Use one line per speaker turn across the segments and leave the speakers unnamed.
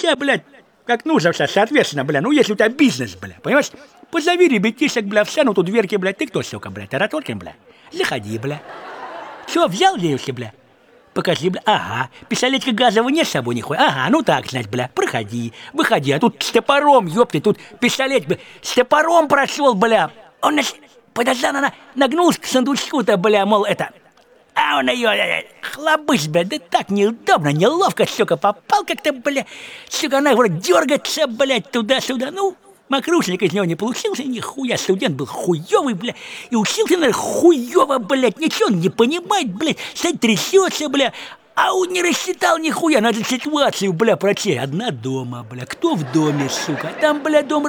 все, блядь, как нужно все, соответственно, бля, ну, если у тебя бизнес, бля, понимаешь? Позови ребятишек, бля, встанут у дверки, бля, ты кто, сука, бля, Тараторкин, бля? Заходи, бля. Все, взял девушки, бля? Покажи, бля, ага, пистолетика газового нет с собой, нихуя, ага, ну так, значит, бля, проходи, выходи, а тут с топором, ёпты, тут пистолет, бля, с топором прошел, бля, он, значит, подождал, она нагнулась к сундучку-то, бля, мол, это, а он ее, хлобысь, бля, да так неудобно, неловко, сука, попал как-то, бля, сука, она вроде дергается, блядь, туда-сюда, ну, мокрушник из него не получился, нихуя, студент был хуёвый, бля, и учился, наверное, хуёво, блядь, ничего он не понимает, блядь, стоит трясется, бля, а он не рассчитал нихуя, надо ситуацию, бля, прочесть. Одна дома, бля, кто в доме, сука, а там, бля, дом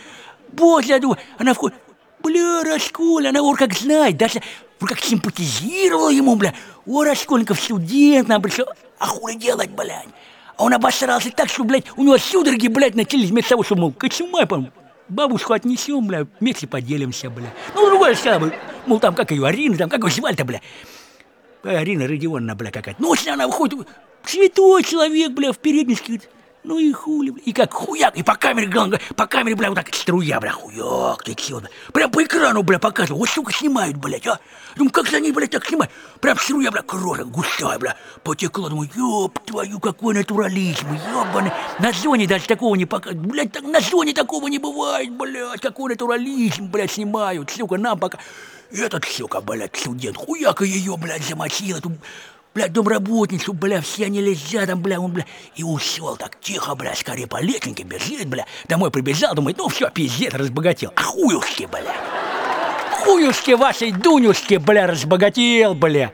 боже, она входит, бля, Расколь, она вроде как знает, даже вроде как симпатизировала ему, бля, о, Раскольников студент, нам пришел, а хули делать, блядь? А он обосрался так, что, блядь, у него судороги, блядь, начались вместо того, что, мол, кочумай, бабушку отнесем, бля, вместе поделимся, бля. Ну, другое сказал, мол, там, как ее, Арина, там, как ее звали-то, бля. Арина Родионовна, бля, какая-то. Ночью она выходит, святой человек, бля, в передничке, ну и хули, бля, и как хуяк, и по камере, бля, вот так струя, бля, хуяк, ты чё, прям по экрану, бля, показывают, вот, сука, снимают, блядь, а. Думаю, как за ней, блядь, так снимают, прям струя, бля, кровь густая, бля, потекла, думаю, ёб твою, какой натурализм, ёбаный, на зоне даже такого не показывают, блядь, так, на зоне такого не бывает, блядь, какой натурализм, блядь, снимают, сука, нам пока, этот, сука, блядь, студент, хуяка ее, блядь, замочил, эту, блядь, домработницу, бля, все они лежат там, бля, он, бля, и ушел так тихо, бля, скорее по лестнице бежит, бля, домой прибежал, думает, ну все, пиздец, разбогател, а хуюшки, бля, хуюшки вашей Дунюшки, бля, разбогател, бля,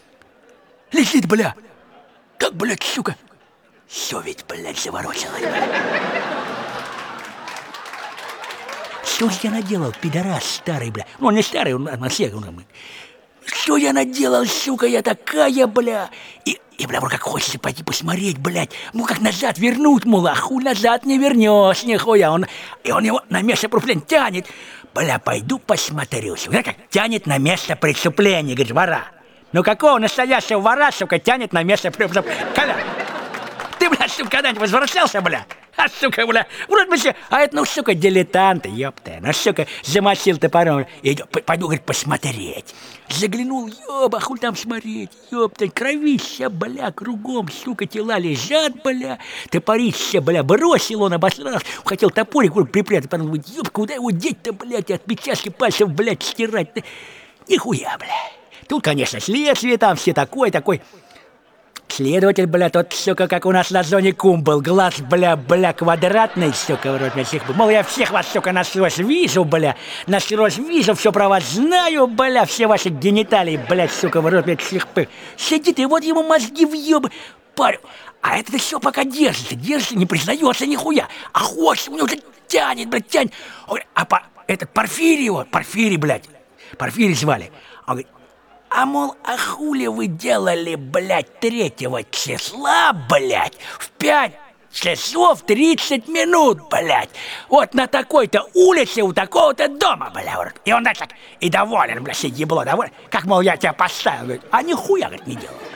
лежит, бля, как, блядь, сука, все ведь, блядь, заворочилось, бля. Что же я наделал, пидорас старый, бля, ну он не старый, он на всех, что я наделал, сука, я такая, бля. И бля, вроде как хочется пойти посмотреть, блядь. Ну, как назад вернуть, мол, а хуй назад не вернешь, нихуя. Он его на место преступления тянет. Бля, пойду посмотрю. Знаешь, как тянет на место преступления, говорит, вора. Ну, какого настоящего вора, сука, тянет на место преступления? Коля, ты, бля, сука, когда-нибудь возвращался, бля? А, сука, бля, вроде бы все, а это, ну, сука, дилетанты, ёпта, ну, сука, замочил топором, пойду, говорит, посмотреть. Заглянул, ёба, хуй там смотреть, ёпта, кровища, бля, кругом, сука, тела лежат, бля, топорище, бля, бросил он, обосрался, хотел топорик припрятать, потом говорит, ёб, куда его деть-то, блядь, отпечатки пальцев, блядь, стирать, нихуя, бля. Тут, конечно, следствие там, все такой. Следователь, бля, тот, сука, как у нас на зоне кум был, глаз, бля, квадратный, сука, вроде всех был. Мол, я всех вас, сука, насквозь вижу, бля, все про вас знаю, бля, все ваши гениталии, блядь, сука, вроде всех пых. Сидит, и вот ему мозги въебы, парю. А это все пока держится, не признается нихуя. А хочет, у него уже тянет, блядь, тянет. Он говорит, этот Порфирий, блядь, Порфирий звали. Он говорит, а мол, а хули вы делали, блядь, 3 числа, блядь, в 5 часов 30 минут, блядь, вот на такой-то улице у такого-то дома, блядь. И он, значит, так, и доволен, блядь, все ебло доволен. Как, мол, я тебя поставил, говорит, а нихуя, говорит, не делал.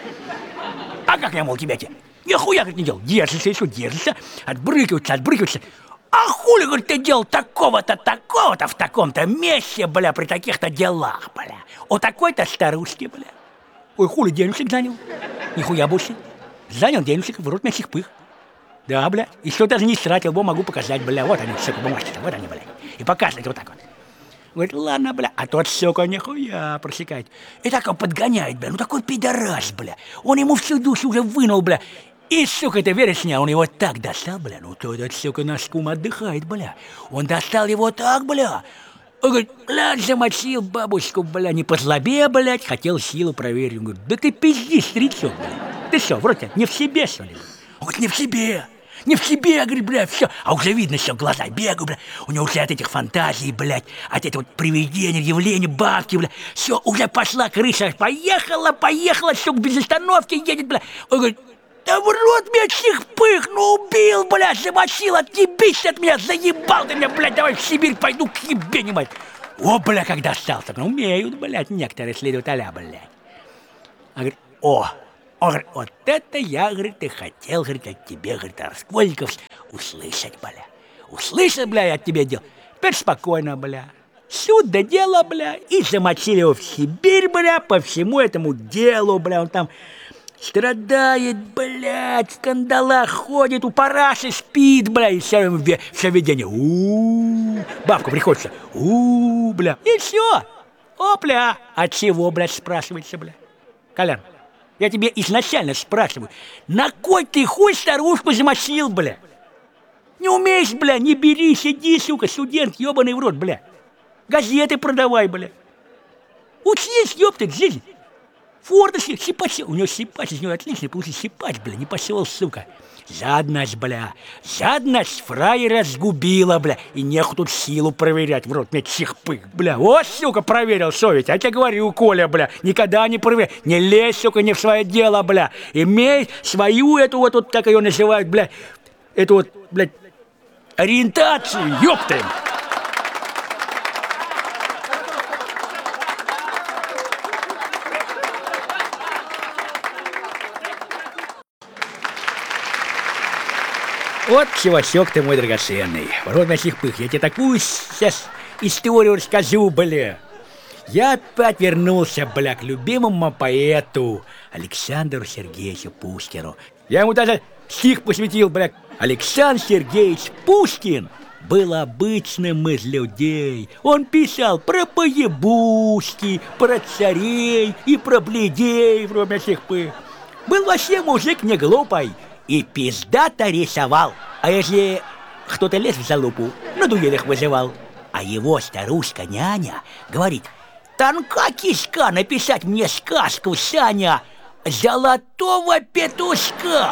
А как я, мол, тебя нихуя, говорит, не делал. Держишься, еще держишься, отбрыкивается. А хули, говорит, ты делал такого-то в таком-то месте, бля, при таких-то делах, бля. У такой-то старушки, бля. Ой, хули, денежек занял. Нихуя больше. Занял денежек, в рот на сих пых. Да, бля. И что даже не стратил, могу показать, бля. Вот они, сука, бумажки-то, вот они, бля. И показывать вот так вот. Говорит, ладно, бля. А тот, сука, нихуя просекает. И так он подгоняет, бля. Ну такой пидорас, бля. Он ему всю душу уже вынул, бля. И, сука, ты веришь мне, он его так достал, бля. Ну, то этот, сука, наш кум отдыхает, бля. Он достал его так, бля. Он говорит, блядь, замочил бабушку, бля, не по злобе, блядь, хотел силу проверить. Он говорит, да ты пиздишь, старичок, бля. Ты что, вроде не в себе, что ли? Он говорит, не в себе, говорит, бля, все. А уже видно, все, глаза бегают, бля. У него уже от этих фантазий, блядь, от этого вот привидения, явления, бабки, бля. Все, уже пошла крыша, поехала, сука, без остановки едет, бля. Он говорит, да в рот меня всех пых, ну убил, блядь, замочил, отъебись от меня, заебал ты меня, блядь, давай в Сибирь пойду к ебе, не мать. О, бля, как достался, ну умеют, блядь, некоторые следователя, блядь. Он говорит, он говорит, вот это я, говорит, и хотел, говорит, от тебе, говорит, Раскольников, услышать, бля. Услышать, бля, я от тебя делал. Теперь спокойно, бля. Суд до дела, бля, и замочили его в Сибирь, бля, по всему этому делу, бля. Он там страдает, блядь, в скандалах ходит, у параши спит, бля, и все видение. Бабка приходится. Бля. И все. Опля. А чего, блядь, спрашивается, бля? Колян, я тебе изначально спрашиваю, на кой ты хуй старушку замочил, бля? Не умеешь, бля, не бери, сиди, сука, студент, ебаный в рот, бля. Газеты продавай, бля. Учись, ёптать, жизнь. Фордовский сипач, у него сипач, из него отличный получился сипач, бля, не пошел, сука. Жадность, бля, жадность фраера сгубила, бля, и нехуй тут силу проверять, в рот мне чихпых, бля. Вот, сука, проверил совесть, я тебе говорю, Коля, бля, никогда не проверь, не лезь, сука, не в свое дело, бля. Имей свою эту вот, как ее называют, бля, эту вот, блядь, ориентацию, ёптаем. Вот, чувачок ты мой драгоценный, в рот на чихпых, я тебе такую сейчас историю расскажу, бля. Я опять вернулся, бля, к любимому поэту Александру Сергеевичу Пушкину. Я ему даже стих посвятил, бля. Александр Сергеевич Пушкин был обычным из людей. Он писал про поебушки, про царей и про бледей, в рот на чихпых. Был вообще мужик не глупый. И пиздато рисовал. А если кто-то лез в залупу, на дуэлях вызывал. А его старушка-няня говорит: тонка кишка написать мне сказку, Саня, золотого петушка.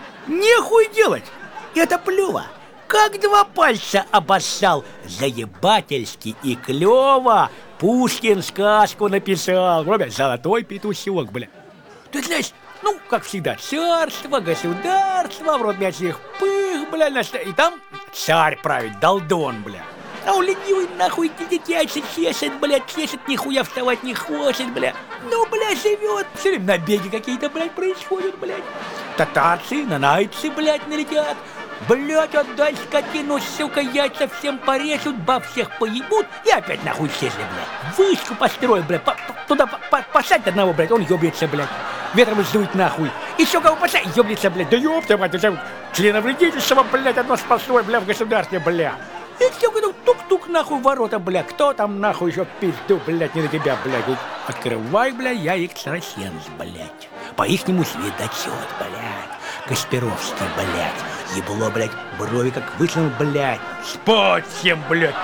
Нехуй делать, это плюво. Как два пальца обоссал. Заебательски и клево Пушкин сказку написал. Вроде золотой петушок, бля. Ты знаешь, ну, как всегда, царство, государство, в рот мячих пых, бля, и там царь правит, долдон, бля. А у ленивый нахуй дитячий чешет, бля, чешет, нихуя вставать не хочет, бля. Ну, бля, живет, все время набеги какие-то, блядь, происходят, блядь. Татарцы, нанайцы, блядь, налетят. Блядь, отдай скотину, сука, яйца всем порежут, баб всех поебут и опять нахуй исчезли, блядь. Вышку построил, блядь, туда посадить одного, блядь, он ёбнется, блядь. Ветром сдует нахуй. Еще кого посадить, ёбнется, блядь. Да ёпта, мать, членовредительство, блядь, одно спасло, бля, в государстве, бля. И все, тук-тук, нахуй, ворота, бля. Кто там, нахуй, еще пизду, блядь, не на тебя, блядь. Открывай, бля, я экстрасенс, блядь. По-ихнему звездочет, блядь. Касперовский, блядь. Ебло, блядь, брови как вытянул, блядь. Спать всем, блядь.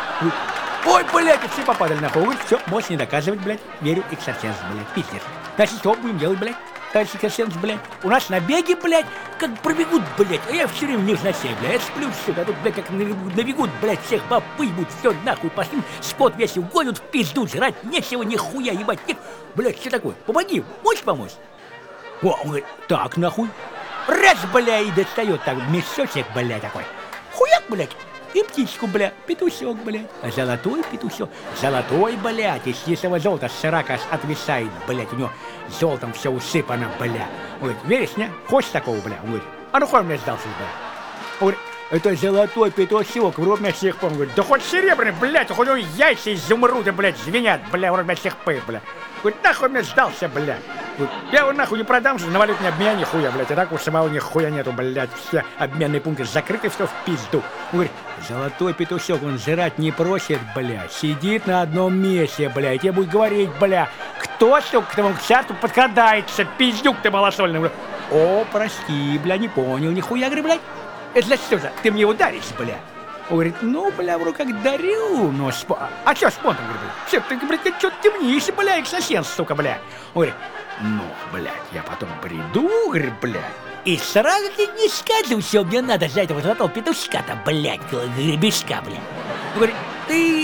Ой, блядь, и все попадали нахуй. Все, можешь не доказывать, блядь. Верю, экстрасенс, блядь, пиздец. Значит, что будем делать, блядь? Товарищ экстрасенс, блядь. У нас набеги, блядь, как пробегут, блядь. А я все время не взносе, блядь. Я сплю, сука, а тут, блядь, как набегут, блядь, всех баб выебут, все нахуй, пошли. Скот весь угонят в пизду, жрать нечего, нихуя, ебать. Блядь, что такое? Помоги, можешь помочь? О, он говорит, так, нахуй. Раз, блядь, и достает так, мешочек, блядь, такой. Хуяк, блядь. И птичку, бля, петушок, блядь. А золотой петушок. Золотой, блядь, из чистого золота с срака отвисает, блядь. У него золотом все усыпано, бля. Он говорит, веришь, не? Хочешь такого, бля? Он говорит, а ну хуй мне сдался, бля. Он говорит, это золотой петушок, в рот всех пом. Говорит, да хоть серебряный, блядь, хоть у него яйца изумруды, блядь, звенят, бля, в рот всех пых, бля. Говорит, нахуй мне сдался, бля. Я его нахуй не продам, на валютный обмен нихуя, блядь. А так у самого нихуя нету, блядь. Все обменные пункты закрыты, все в пизду. Он говорит, золотой петушок, он жрать не просит, бля. Сидит на одном месте, бля. И тебе будет говорить, бля, кто, сука, к тому царству подкрадается, пиздюк ты малосольный. О, прости, бля, не понял, нихуя, говорю, блядь. Это значит, что же, ты мне ударишь, бля. Он говорит, ну, бля, вроде как дарю, но а чё спонтом, говорит, все, ты, блядь, ты чё темнишь, бля, экстрасенс, сука, бля. Он говорит, ну, блядь, я потом приду, говорит, блядь, и сразу ты не скажу, что мне надо за этого золотого петушка-то, блядь, гребешка, блядь. Он говорит, ты,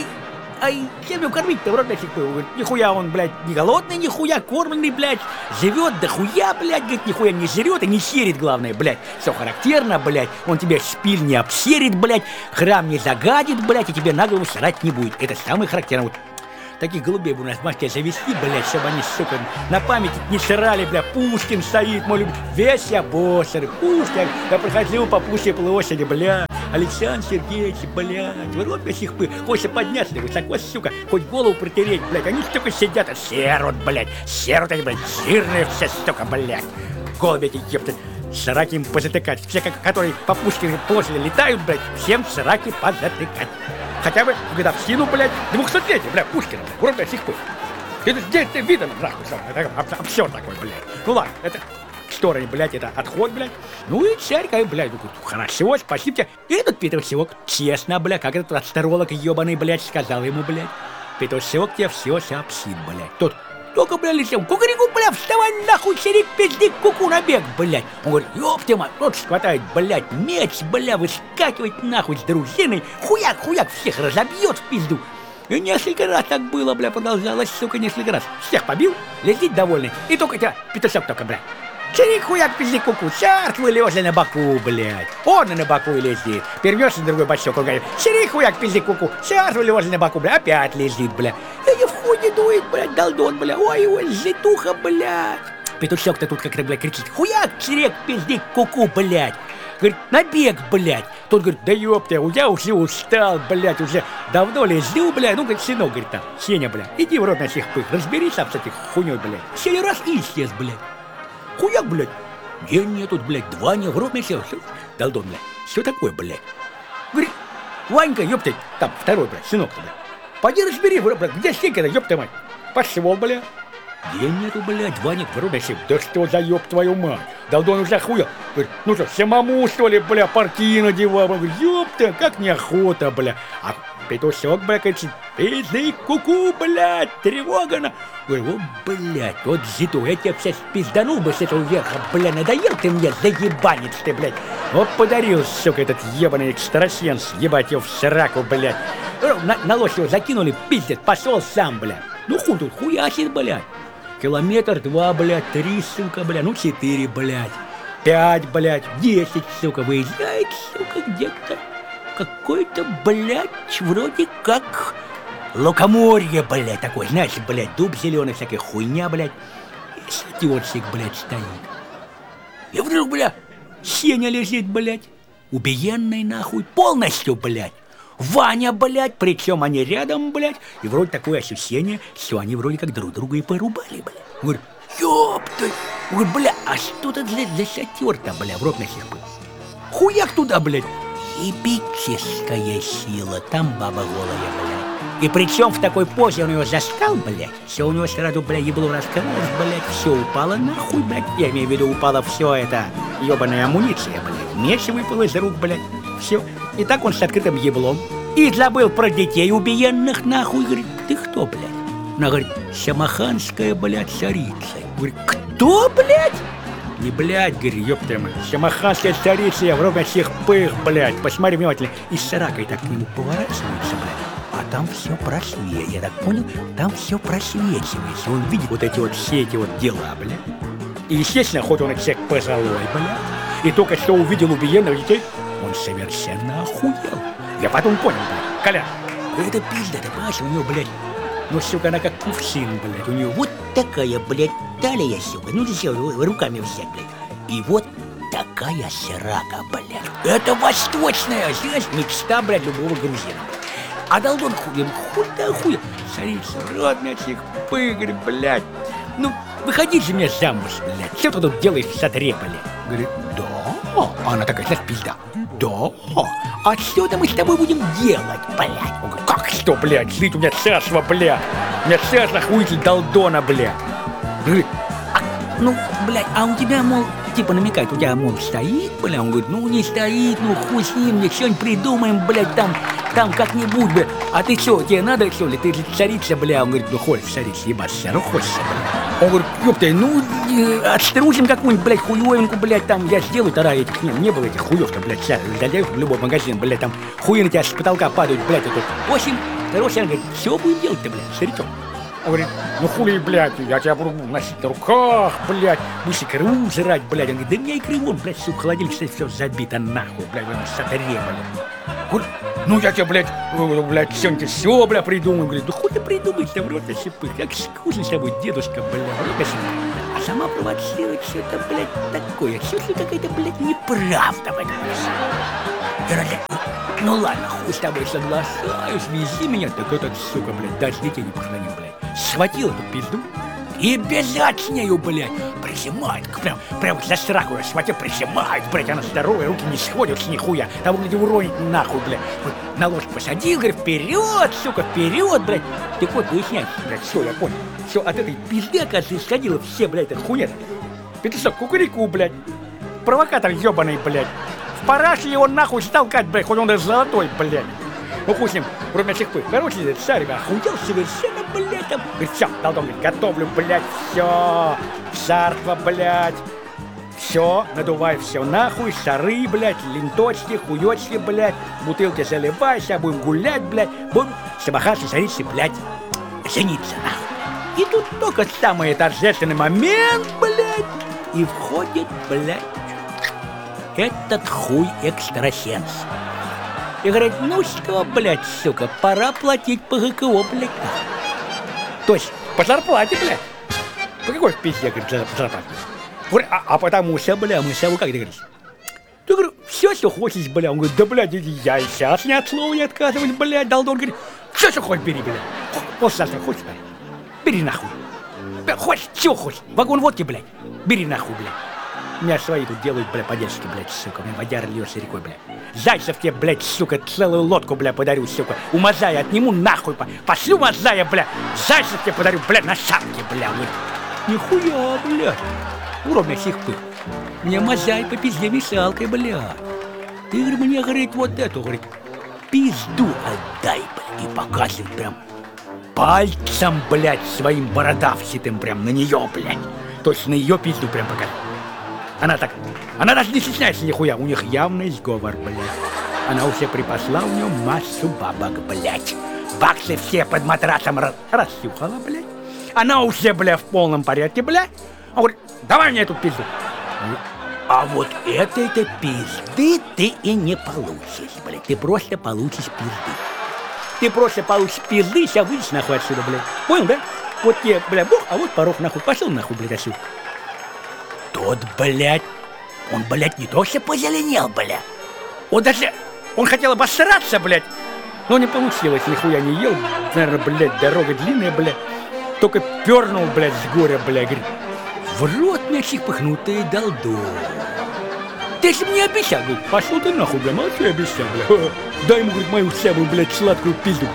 чем его кормить-то, в рот до сих пор? Он говорит, нихуя он, блядь, не голодный, нихуя кормленный, блядь, живет дохуя, блядь, говорит, нихуя не жрет и не серит, главное, блядь. Все характерно, блядь, он тебя шпиль не обсерит, блядь, храм не загадит, блядь, и тебе на голову срать не будет. Это самый характерный. Вот таких голубей бы у нас в Москве завести, блядь, чтобы они, сука, на память не срали, блядь. Пушкин стоит, мой любимый. Весь я босser, Пушкин. Я проходил по Пушкинской площади, блядь. Александр Сергеевич, блядь, вот до сих пор, хочется подняться высоко, сука, хоть голову протереть, блядь, они столько сидят, серут, блядь, они, блядь, жирные все, сука, блядь, голуби эти, ебать, сраки им позатыкать, все, которые по Пушкину площади летают, блядь, всем сраки позатыкать. Хотя бы годовщину, блядь, 200-летие, блядь, Пушкина, блядь, урод до сих пор. Это здесь видно, нахуй, это обсер такой, блядь. Ну ладно, это стороны, блядь, это отход, блядь. Ну и царь, блядь, ну, хорошо, спасибо тебе. И этот Петрусевок, честно, блядь, как этот астролог ебаный, блядь, сказал ему, блядь, Петрусевок тебе все сообщит, блядь. Тот только, блядь, летел, кукареку, блядь, вставай нахуй, серик, пиздик, куку на бег, блядь. Он говорит, ёпта мать, тот хватает, блядь, меч, блядь, выскакивает нахуй с дружиной, хуяк, всех разобьет в пизду. И несколько раз так было, бля, продолжалось, сука, несколько раз. Всех побил, летит довольный. И только тебя, Петрусевок только, бля. Чирик, хуяк, пизди, куку, царство лежа на боку, блядь. Он на боку и лезет. Перверся на другой бочок, он говорит, чирик, хуяк, пизди, куку, царство лежа на боку, бля, опять лезет, бля. И в худе дует, блядь, долдон, бля, ой, зитуха, блядь. Петушок-то тут как-то, блядь, кричит, хуяк, чирик, пизди, куку, блядь. Говорит, набег, блядь. Тот говорит, да ёпта, я уже устал, блядь, уже давно лезу, блядь. Ну, говорит, сынок, говорит, там, Сеня, блядь, иди в рот на всех пых, разберись там с этих хуйней, блядь. Сеня раз и исчез, блядь. Хуяк, блядь. День нет тут, блядь, два не в рот на всех. Долдон, блядь, что такое, блядь? Говорит, Ванька, ёпта, там, второй, блядь, сынок-то, блядь. Пойди разбери, блядь, где Сенька-то, ёпта мать. Пошел, блядь. День нету, блядь, Ваня, вырубай себе. Да что за ёб твою мать? Долдон уже охуел. Говорит, ну что, самому, что ли, бля, партии надевал? Он говорит, ёпта, как неохота, бля. А Петушок, бля, кричит, пизды, куку, блядь, тревога на... Говорю, о, блядь, вот зиту, я тебя сейчас пизданул бы с этого верха, бля, надоел ты мне, заебанец ты, блядь. Вот подарил, сука, этот ебаный экстрасенс, ебать его в сраку, блядь. На лошадь его закинули, пиздец, пошел сам, блядь. Ну хуй тут, хуясит, блядь. Километр, 2, блядь, 3, сука, блядь, ну 4, блядь, 5, блядь, 10, сука, выезжает, сука, где-то какой-то, блядь, вроде как лукоморье, блядь, такой, знаете, блядь, дуб зеленый, всякая хуйня, блядь, и сатёрсик, блядь, стоит. И вдруг, блядь, Сеня лежит, блядь, убиенный, нахуй, полностью, блядь. Ваня, блядь, причем они рядом, блядь, и вроде такое ощущение, что они вроде как друг друга и порубали, блядь. Говорю, ёпта, говорю, бля, а что это за сатёр-то, бля, в рот на сих был? Хуяк туда, блядь. Ебическая сила, там баба голая, блядь. И причем в такой позе он его застал, блядь, все у него сразу, блядь, ебло раскрылось, блядь, все упало нахуй, блядь. Я имею в виду, упала все это, ебаная амуниция, блядь. Меч выпал из рук, блядь, все. И так он с открытым еблом. И забыл про детей убиенных, нахуй. Говорит, ты кто, блядь? Она говорит, Самаханская, блядь, царица. Говорит, кто, блядь? Не, блядь, говорит, ёпта мать. Самаханская царица, я в рот всех пых, блядь. Посмотри внимательно. И с саракой так к нему поворачивается, блядь. А там все просвечивается. Я так понял, там все просвечивается. Он видит вот эти вот все эти вот дела, блядь. И, естественно, хоть он их всех позолой, блядь. И только что увидел убиенных детей, он совершенно охуел. Я потом понял, блядь, Коля, это пизда, ты понимаешь, у него, блядь, ну, сука, она как кувшин, блядь, у нее вот такая, блядь, талия, сука, ну, все, руками взять, блядь, и вот такая срака, блядь. Это восточная, знаешь, мечта, блядь, любого грузина. А долдон хуй да хуй, царица, родная всех пыгрь, блядь. Ну, выходи же мне замуж, блядь, что ты тут делаешь в садре, блядь? Говорит, да. А она такая, знаешь, пизда. Да. А что-то мы с тобой будем делать, блядь? Он говорит, как что, блядь? Жить у меня царство, блядь. У меня царство охуитель долдона, блядь. Говорит, ну, блядь, а у тебя, мол, типа намекает, у тебя, мол, стоит, блядь? Он говорит, ну, не стоит, ну, хуй с ним, мне что-нибудь придумаем, блядь, там как-нибудь, блядь. А ты что, тебе надо, что ли? Ты же царица, блядь. Он говорит, ну, хочешь царица, ебать, все равно хочется, блядь. Он говорит, ёпта, ну, отстружим какую-нибудь, блядь, хуёвинку, блядь, там, я сделаю, тогда этих, не было этих хуёв-то, блядь, залезешь в любой магазин, блядь, там, хуи на тебя с потолка падают, блядь, это, в общем, короче, он говорит, что будем делать-то, блядь, старичок? Он говорит, ну хули, блядь, я тебя буду носить на руках, блядь, будешь икру жрать, блядь. Он говорит, да у меня икры вон, блядь, сука, холодильник, кстати, все забито нахуй, блядь, в этом сатаре, блядь. Говорит, ну я тебе, блядь, сегодня все, блядь, придумаю. Говорит, ну хуй ты придумаешь-то, в рот шипых, как скучно с тобой, дедушка, блядь, а сама провоцирует что-то, блядь, такое, чуть ли какая-то, блядь, неправда в этом. Ну ладно, хуй с тобой соглашаюсь, вези меня. Так этот, сука, блядь, даже детей не похоронил, блядь. Схватил эту пизду и бежать с нею, блядь. Прижимает, прям за страху я схватил, прижимает, блядь. Она здоровая, руки не сходятся нихуя. Того, где уронить нахуй, блядь. Вот на ложь посадил, говорит, вперед, сука, вперед, блядь. Так вот, выясняется, блядь, все, я понял. Все, от этой пизды, оказывается, исходило все, блядь, это хуйня. Петушок, кукурику, блядь. Провокатор ебаный, блядь. В параше его нахуй столкать, блядь, хоть он даже золотой, блядь. Ну хуй с ним, кроме всех пых. Короче, этот царь охуел совершенно, блядь, там. Говорит, все, Долдон, блядь, готовлю, блядь, все. Царство, блядь. Все, надувай все нахуй, шары, блядь, ленточки, хуёчки, блядь. Бутылки заливай, сейчас будем гулять, блядь. Будем собахаться, царицы, блядь, жениться, нахуй. И тут только самый торжественный момент, блядь. И входит, блядь, этот хуй экстрасенс. И говорит, ну что, блядь, сука, пора платить по ГКО, блядь. То есть по зарплате, блядь. По какой пизде, говорит, зарплате? Говорит, а потому что, бля, мы с тобой как договорились? Я говорю, все, что хочешь, бля. Он говорит, да, блядь, я и сейчас ни от слова не отказываюсь, блядь. Долдон говорит, все, что хочешь, бери, блядь. Послезавтра хочешь, блядь? Бери нахуй. Хочешь, чего хочешь? Вагон водки, блядь. Бери нахуй, блядь. Меня свои тут делают, бля, по-детски, блядь, сука. У меня водяр льется рекой, блядь. Зайцев тебе, блядь, сука, целую лодку, бля, подарю, сука. У Мазая отниму нахуй, пошлю Мазая, бля. Зайцев тебе подарю, бля, на шапке, бля. Нихуя, бля. Уровня сих пых. Мне Мазай по пизде мешалкой, бля. Ты, говорит, мне, говорит, вот эту, говорит, пизду отдай, бля. И показывает прям пальцем, блядь, своим бородавчатым прям на нее, блядь. То есть на ее пизду прям показывает. Она даже не стесняется нихуя, у них явный сговор, блядь. Она уже припасла у нее массу бабок, блядь. Баксы все под матрасом рассюхала, блядь. Она уже, бля, в полном порядке, блядь. Он говорит, давай мне эту пизду. А вот этой-то пизды ты и не получишь, блядь. Ты просто получишь пизды. Ты просто получишь пизды, сейчас выйдешь нахуй отсюда, блядь. Понял, да? Вот тебе, бля, бог, а вот порог нахуй. Пошел нахуй, блядь, отсюда. Тот, блядь, он, блядь, не то что позеленел, блядь. Он хотел обосраться, блядь. Но не получилось, нихуя не ел. Наверное, блядь, дорога длинная, блядь. Только пернул, блядь, с горя, блядь. Говорит, в рот мне чихпыхнутый Долдон. Ты же мне обещал, говорит, пошел ты нахуй, блядь, молчу, я обещал, блядь. Дай ему, говорит, мою самую, блядь, сладкую пизду.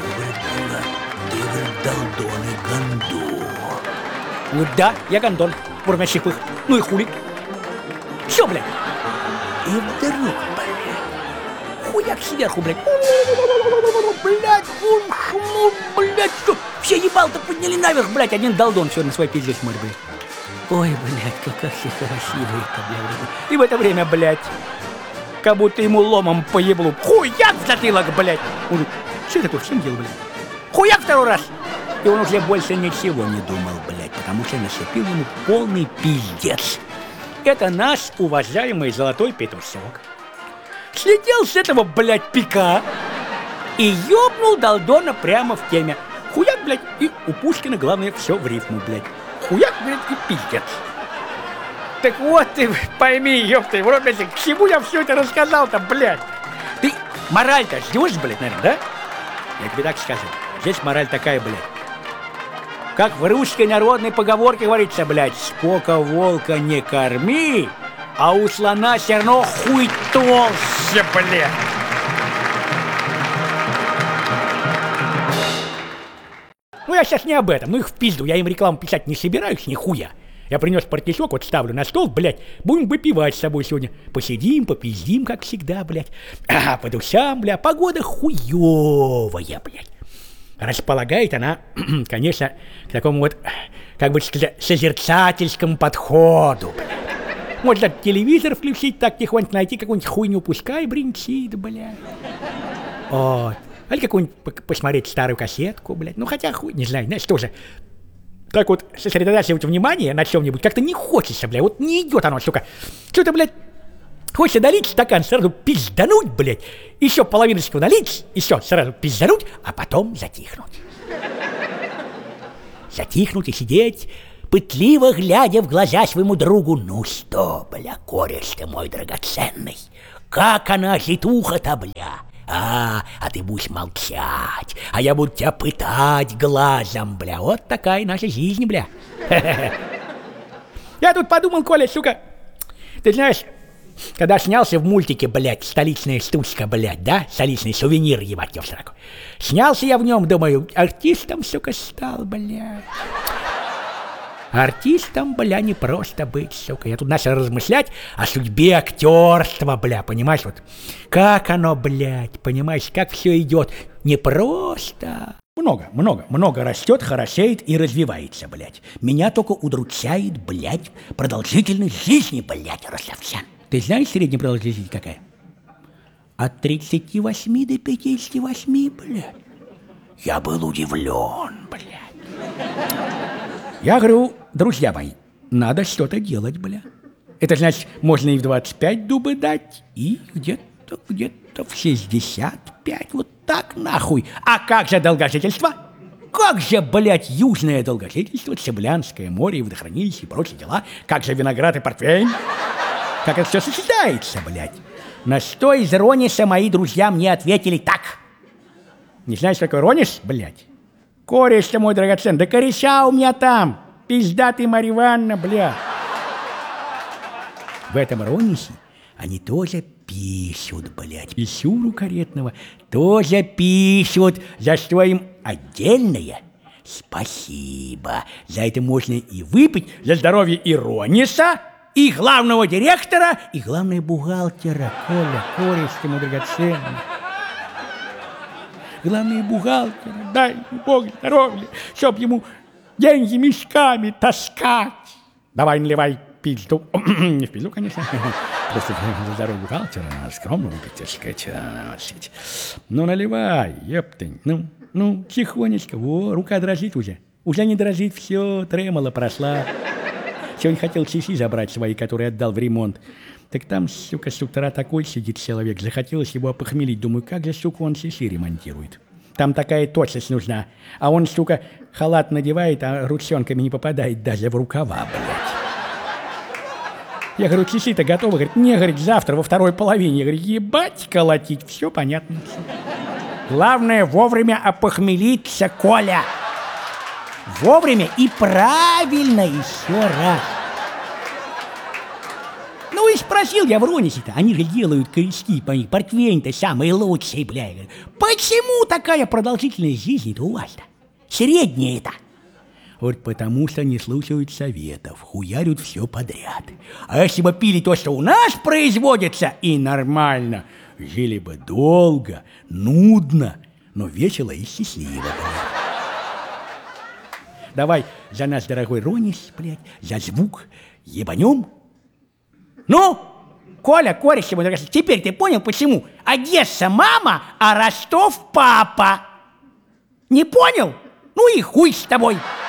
Ты, говорит, Долдон и Гондон. Ну да, я Гондон, вровня чихпых. Ну и хули. Все, блядь. И вдруг, блядь, хуяк сверху, блядь. Блядь, блядь, что? Все ебал-то подняли наверх, блядь, один Долдон все на своей пизде смотрит, блядь. Ой, блядь, какая все красивая-то, блядь. И в это время, блядь, как будто ему ломом по еблу. Хуяк в затылок, блядь. Он говорит, что такое, в чем дело, блядь? Хуяк второй раз. И он уже больше ничего не думал, блядь, потому что наступил ему полный пиздец. Это наш уважаемый золотой петушок слетел с этого, блядь, пика и ёбнул Долдона прямо в теме. Хуяк, блядь, и у Пушкина, главное, все в рифму, блядь. Хуяк, блядь, и пиздец. Так вот ты пойми, ёпты, в рот, блядь, к чему я все это рассказал-то, блядь? Ты мораль-то ждешь, блядь, наверное, да? Я тебе так скажу. Здесь мораль такая, блядь. Как в русской народной поговорке говорится, блядь, сколько волка не корми, а у слона все равно хуй толще, блядь. Ну, я сейчас не об этом, ну их в пизду, я им рекламу писать не собираюсь, нихуя. Я принес партишок, вот ставлю на стол, блядь, будем выпивать с собой сегодня. Посидим, попиздим, как всегда, блядь. Ага, по душам, блядь, погода хуёвая, блядь. Располагает она, конечно, к такому вот, как бы сказать, созерцательскому подходу, блядь. Можно телевизор включить, так тихонько найти какую-нибудь хуйню, пускай бринчит, блядь. Вот. Или какую-нибудь посмотреть старую кассетку, блядь. Ну, хотя хуй, не знаю, знаешь, тоже. Так вот, сосредотачивать внимание на чем-нибудь как-то не хочется, блядь. Вот не идет оно, сука. Что-то, блядь, хочется долить стакан, сразу пиздануть, блядь. Еще половиночку налить, еще сразу пиздануть, а потом затихнуть. Затихнуть и сидеть, пытливо глядя в глаза своему другу. Ну что, бля, кореш ты мой драгоценный, как она житуха-то, бля. А ты будешь молчать, а я буду тебя пытать глазом, бля. Вот такая наша жизнь, бля. Я тут подумал, Коля, сука, ты знаешь, когда снялся в мультике, блядь, «Столичная штучка», блядь, да? Столичный сувенир, ебать, ёв сраку. Снялся я в нем, думаю, артистом, сука, стал, блядь. Артистом, бля, не просто быть, сука. Я тут начал размышлять о судьбе актерства, бля, понимаешь, вот. Как оно, блядь, понимаешь, как все идет. Не просто. Много растет, хорошеет и развивается, блядь. Меня только удручает, блядь, продолжительность жизни, блядь, Ростовчан. Ты знаешь, средняя продолжительность какая? От 38 до 58, блядь. Я был удивлен, блядь. Я говорю, друзья мои, надо что-то делать, бля. Это значит, можно и в 25 дубы дать, и где-то в 65, вот так нахуй. А как же долгожительство? Как же, блядь, южное долгожительство, Цыблянское море, водохранилище и прочие дела? Как же виноград и портвейн? Как это все сочетается, блядь? На что из Рониса мои друзья мне ответили так. Не знаешь, что такое Ронис, блядь? Кореш ты мой драгоценный, да кореша у меня там, пиздатый Марья Ивановна, бля. В этом Ронисе они тоже пишут, блядь. Писюру каретного тоже пишут, за что им отдельное спасибо. За это можно и выпить за здоровье и Рониса, и главного директора, и главного бухгалтера. Коля, кореш ты мой драгоценный. Главный бухгалтер, дай Бог здоровья, чтоб ему деньги мешками таскать. Давай наливай пизду. Не в пизду, конечно. Просто за здоровье бухгалтера, скромно выпить, так сказать. Ну, наливай, ептынь. Ну, тихонечко. Во, рука дрожит уже. Уже не дрожит, все, тремоло прошла. Сегодня хотел часы забрать свои, которые отдал в ремонт. Так там, сука, с утра такой сидит человек. Захотелось его опохмелить. Думаю, как же, сука, он часы ремонтирует. Там такая точность нужна. А он, сука, халат надевает, а ручонками не попадает даже в рукава, блядь. Я говорю, часы-то готовы. Говорит, не, говорит, завтра во второй половине. Я говорю, ебать колотить. Все понятно. Главное, вовремя опохмелиться, Коля. Вовремя и правильно еще раз. Ну и спросил я в Ронисе-то, они же делают корешки, портвейн-то самые лучшие, бля. Почему такая продолжительность жизни-то у вас-то? Средняя-то. Вот потому что не слушают советов, хуярят все подряд. А если бы пили то, что у нас производится, и нормально, жили бы долго, нудно, но весело и счастливо, блядь. Давай за нас, дорогой Ронис, блядь, за звук ебанем. Ну, Коля, кореш, теперь ты понял, почему Одесса мама, а Ростов папа? Не понял? Ну и хуй с тобой.